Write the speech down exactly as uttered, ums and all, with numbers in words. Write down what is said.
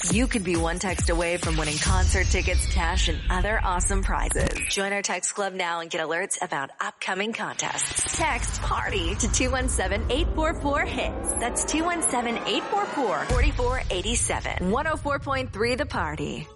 you could be one text away from winning concert tickets, cash, and other awesome prizes. Join our text club now and get alerts about upcoming contests. Text PARTY to two one seven, eight four four, HITS. That's two one seven, eight four four, four four eight seven. one oh four point three The Party.